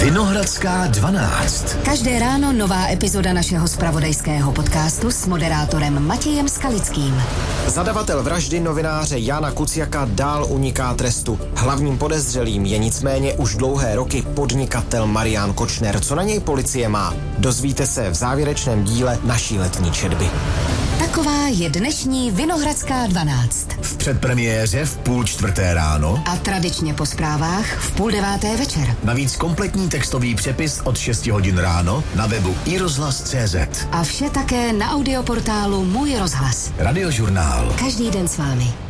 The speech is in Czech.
Vinohradská 12. Každé ráno nová epizoda našeho zpravodajského podcastu s moderátorem Matějem Skalickým. Zadavatel vraždy novináře Jana Kuciaka dál uniká trestu. Hlavním podezřelým je nicméně už dlouhé roky podnikatel Marián Kočner. Co na něj policie má? Dozvíte se v závěrečném díle naší letní četby. Taková je dnešní Vinohradská 12. V předpremiéře v 3:30 ráno A tradičně po zprávách v 8:30 večer. navíc kompletní textový přepis od 6 hodin ráno na webu iRozhlas.cz. A vše také na audioportálu Můj rozhlas. Radiožurnál. Každý den s vámi.